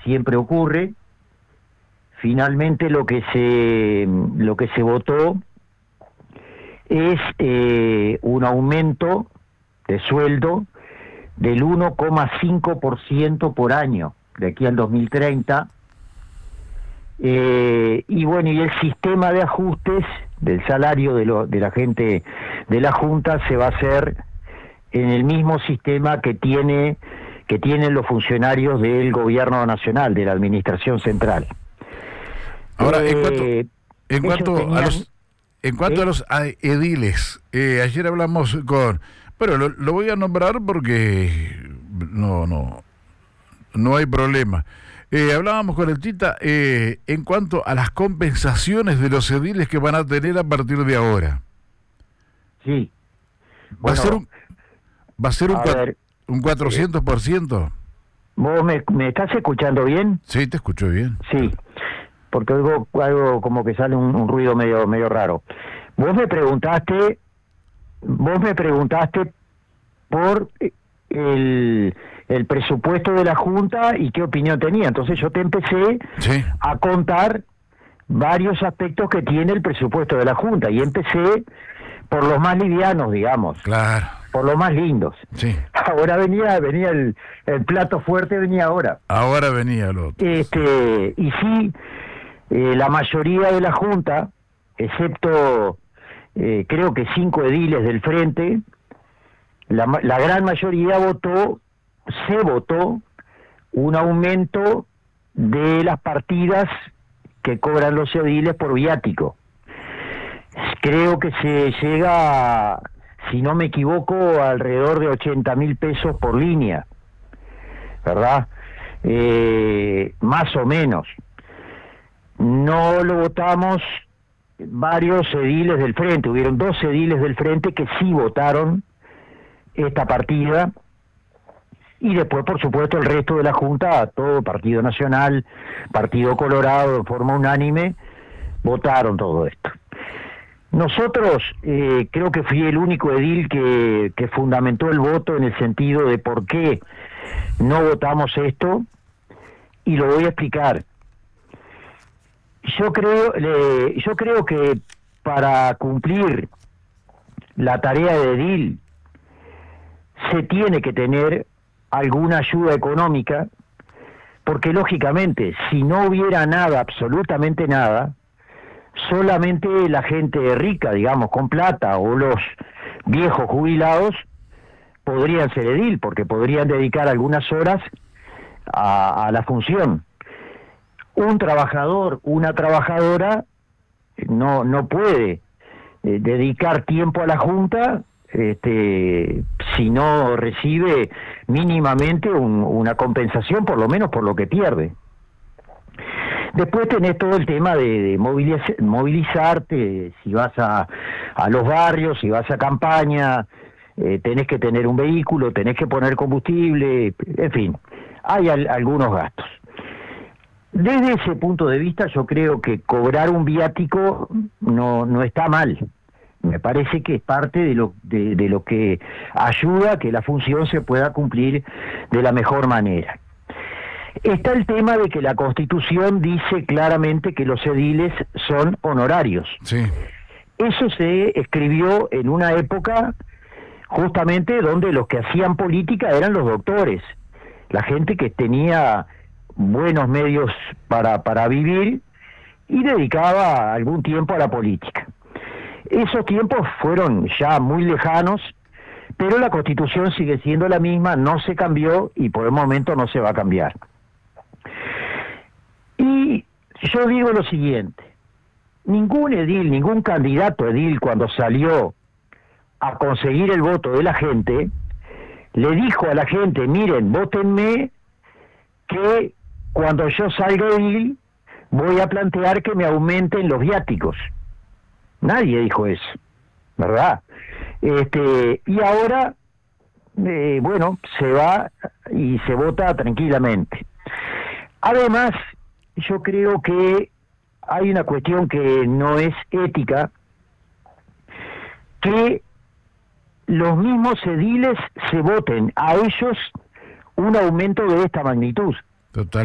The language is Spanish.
siempre ocurre. Finalmente lo que se votó es un aumento de sueldo del 1,5% por año de aquí al 2030, y bueno, y el sistema de ajustes del salario de la gente de la Junta se va a hacer en el mismo sistema que tienen los funcionarios del gobierno nacional, de la administración central. Ahora, en cuanto a los ediles, ayer hablamos con, bueno, lo voy a nombrar porque no hay problema. Hablábamos con el Tita en cuanto a las compensaciones de los ediles que van a tener a partir de ahora. Sí. ¿Va a ser un 400%? ¿Vos me estás escuchando bien? Sí, te escucho bien. Sí, porque oigo algo como que sale un ruido medio raro. Vos me preguntaste por el presupuesto de la Junta y qué opinión tenía. Entonces yo te empecé a contar varios aspectos que tiene el presupuesto de la Junta y empecé por los más livianos, digamos. Claro. Por los más lindos. Sí. Ahora venía el plato fuerte, venía ahora. Ahora venía lo otro. Y sí, la mayoría de la Junta, excepto creo que 5 ediles del Frente, la gran mayoría se votó un aumento de las partidas que cobran los ediles por viático. Creo que se llega, si no me equivoco, alrededor de 80.000 pesos por línea, ¿verdad? Más o menos. No lo votamos varios ediles del Frente, hubieron 2 ediles del Frente que sí votaron esta partida, y después, por supuesto, el resto de la Junta, todo Partido Nacional, Partido Colorado, de forma unánime, votaron todo esto. Nosotros, creo que fui el único edil que fundamentó el voto en el sentido de por qué no votamos esto, y lo voy a explicar. Yo creo que para cumplir la tarea de edil se tiene que tener alguna ayuda económica, porque lógicamente si no hubiera nada, absolutamente nada, solamente la gente rica, digamos, con plata, o los viejos jubilados podrían ser edil, porque podrían dedicar algunas horas a la función. Un trabajador, una trabajadora no puede dedicar tiempo a la Junta si no recibe mínimamente una compensación, por lo menos por lo que pierde. Después tenés todo el tema de movilizarte, si vas a los barrios, si vas a campaña, tenés que tener un vehículo, tenés que poner combustible, en fin, hay algunos gastos. Desde ese punto de vista, yo creo que cobrar un viático no está mal. Me parece que es parte de lo que ayuda a que la función se pueda cumplir de la mejor manera. Está el tema de que la Constitución dice claramente que los ediles son honorarios. Sí. Eso se escribió en una época justamente donde los que hacían política eran los doctores, la gente que tenía buenos medios para vivir y dedicaba algún tiempo a la política. Esos tiempos fueron ya muy lejanos, pero la Constitución sigue siendo la misma, no se cambió y por el momento no se va a cambiar. Y yo digo lo siguiente: ningún edil, ningún candidato edil, cuando salió a conseguir el voto de la gente, le dijo a la gente: miren, vótenme, que cuando yo salga edil voy a plantear que me aumenten los viáticos. Nadie dijo eso, ¿verdad? Y ahora, bueno, se va y se vota tranquilamente. Además, yo creo que hay una cuestión que no es ética, que los mismos ediles se voten a ellos un aumento de esta magnitud. Total.